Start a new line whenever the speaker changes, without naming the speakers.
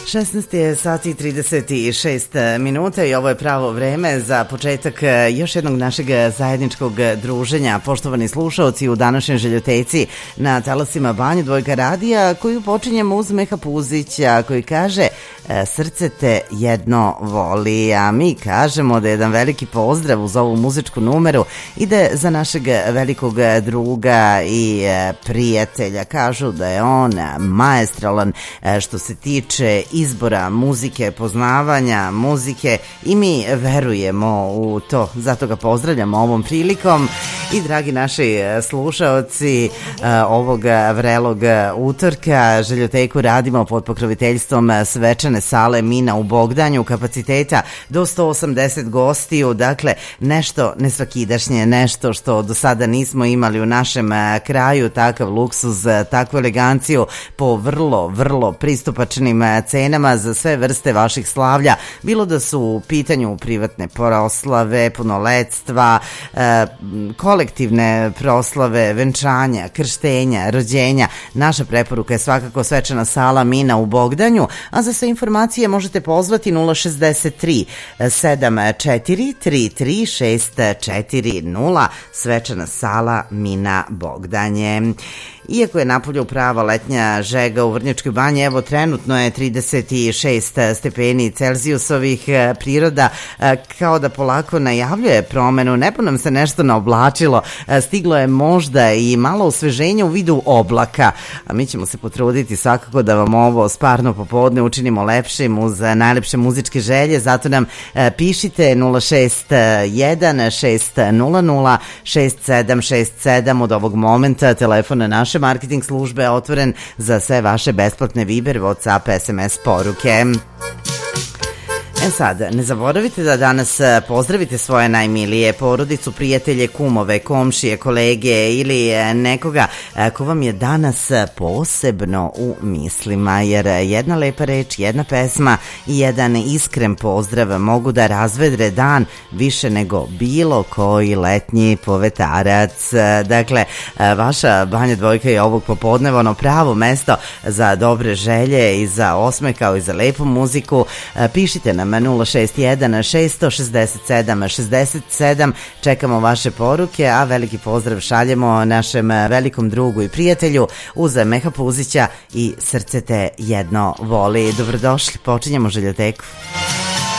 16 je sati 36 minuta i ovo je pravo vreme za početak još jednog našeg zajedničkog druženja. Poštovani slušaoci, u današnjoj željoteci na talasima Banja Dvojka radija, koju počinjemo uz Meha Puzića, koji kaže srce te jedno voli, a mi kažemo da jedan veliki pozdrav uz ovu muzičku numeru ide za našeg velikog druga i prijatelja. Kažu da je on maestralan što se tiče izbora muzike, poznavanja muzike i mi verujemo u to. Zato ga pozdravljamo ovom prilikom i dragi naši slušaoci ovog vrelog utorka željoteku radimo pod pokroviteljstvom svečane sale Mina u Bogdanju, kapaciteta do 180 gostiju, dakle nešto nesvakidašnje, nešto što do sada nismo imali u našem kraju, takav luksuz, takvu eleganciju po vrlo pristupačnim cenama za sve vrste vaših slavlja, bilo da su u pitanju privatne proslave, punoletstva, kolektivne proslave, venčanja, krštenja, rođenja. Naša preporuka je svakako svečana sala Mina u Bogdanju, a za sve informacije možete pozvati 063 74 33 640, svečana sala Mina Bogdanje. Iako je napolju prava letnja žega u Vrnjačkoj Banji, evo trenutno je 36 stepeni Celzijusovih, priroda kao da polako najavljuje promenu, nebo nam se nešto naoblačilo, stiglo je možda i malo osveženja u vidu oblaka, a mi ćemo se potruditi svakako da vam ovo sparno popodne učinimo lepšim uz najlepše muzičke želje, zato nam pišite 061 600 6767 od ovog momenta, telefon naše marketing službe je otvoren za sve vaše besplatne Viber, WhatsApp, SMS poruke. Sad, ne zaboravite da danas pozdravite svoje najmilije, porodicu, prijatelje, kumove, komšije, kolege ili nekoga ko vam je danas posebno u mislima, jer jedna lepa reč, jedna pesma i jedan iskren pozdrav mogu da razvedre dan više nego bilo koji letnji povetarac. Dakle, vaša Banja Dvojka je ovog popodneva ono pravo mesto za dobre želje i za osmeh kao i za lepu muziku. Pišite nam 061 667 67, čekamo vaše poruke, a veliki pozdrav šaljemo našem velikom drugu i prijatelju uz Meha Puzića i srce te jedno voli. Dobrodošli, počinjemo željoteku.